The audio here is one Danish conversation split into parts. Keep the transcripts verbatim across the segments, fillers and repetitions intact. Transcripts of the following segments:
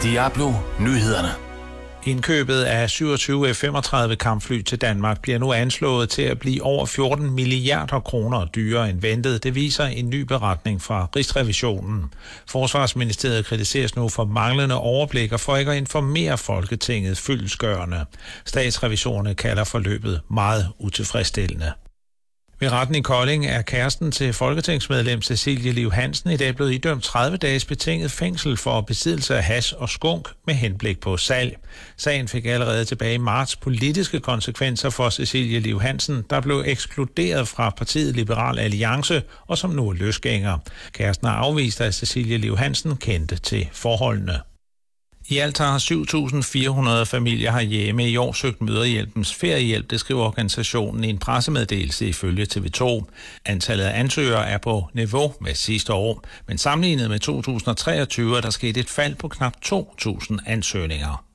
Diablo Nyhederne. Indkøbet af syvogtyve F femogtredive kampfly til Danmark bliver nu anslået til at blive over fjorten milliarder kroner dyrere end ventet. Det viser en ny beretning fra Rigsrevisionen. Forsvarsministeriet kritiseres nu for manglende overblik og for ikke at informere Folketinget fyldestgørende. Statsrevisorerne kalder forløbet meget utilfredsstillende. Ved retten i Kolding er kæresten til folketingsmedlem Cecilie Liv Hansen i dag blevet idømt tredive dages betinget fængsel for besiddelse af hash og skunk med henblik på salg. Sagen fik allerede tilbage i marts politiske konsekvenser for Cecilie Liv Hansen, der blev ekskluderet fra partiet Liberal Alliance og som nu er løsgænger. Kæresten har afvist, at Cecilie Liv Hansen kendte til forholdene. I alt har syv tusind fire hundrede familier herhjemme i år søgt Mødrehjælpens feriehjælp, det skriver organisationen i en pressemeddelelse ifølge T V to. Antallet af ansøgere er på niveau med sidste år, men sammenlignet med to tusind og treogtyve er der sket et fald på knap to tusind ansøgninger.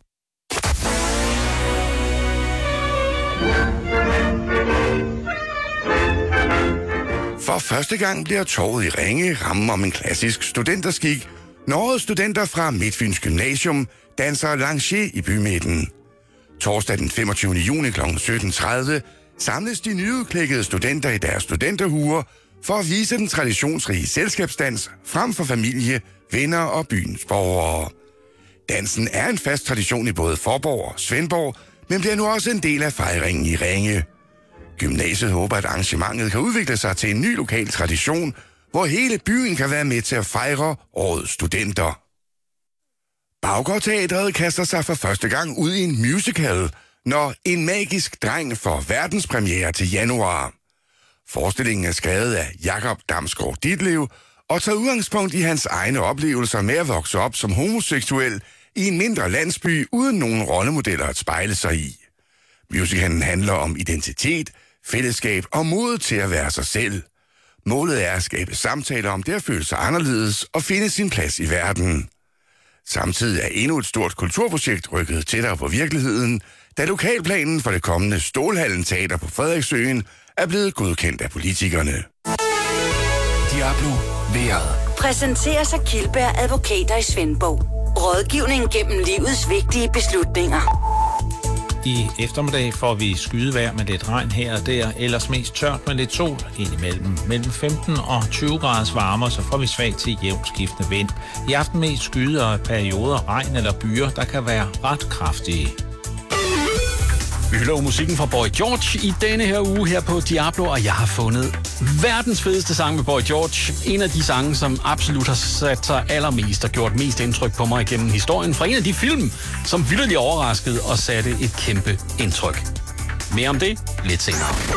For første gang bliver torvet i Ringe rammen om en klassisk studenterskik, når årets studenter fra Midtfyns Gymnasium danser lancier i bymidten. Torsdag den femogtyvende juni kl. sytten tredive samles de nyudklækkede studenter i deres studenterhuer for at vise den traditionsrige selskabsdans frem for familie, venner og byens borgere. Dansen er en fast tradition i både Faaborg og Svendborg, men bliver nu også en del af fejringen i Ringe. Gymnasiet håber, at arrangementet kan udvikle sig til en ny lokal tradition, hvor hele byen kan være med til at fejre årets studenter. Baggårdteatret kaster sig for første gang ud i en musical, når En magisk dreng får verdenspremiere til januar. Forestillingen er skrevet af Jakob Damsgaard Ditlev og tager udgangspunkt i hans egne oplevelser med at vokse op som homoseksuel i en mindre landsby uden nogen rollemodeller at spejle sig i. Musicalen handler om identitet, fællesskab og mod til at være sig selv. Målet er at skabe samtaler om det at føle sig anderledes og finde sin plads i verden. Samtidig er endnu et stort kulturprojekt rykket tættere på virkeligheden, da lokalplanen for det kommende Stålhallen Teater på Frederiksøen er blevet godkendt af politikerne. Diablo Vejret. Præsenteres af Kildberg Advokater i Svendborg. Rådgivning gennem livets vigtige beslutninger. I eftermiddag får vi skydevejr med lidt regn her og der, ellers mest tørt med lidt sol indimellem. Mellem femten og tyve graders varme, så får vi svag til jævnt skiftende vind. I aften mest skyde og perioder regn eller byer, der kan være ret kraftige. Vi hylder musikken fra Boy George i denne her uge her på Diablo, og jeg har fundet verdens fedeste sang med Boy George. En af de sange, som absolut har sat sig allermest og gjort mest indtryk på mig gennem historien. Fra en af de film, som vildt overraskede og satte et kæmpe indtryk. Mere om det lidt senere.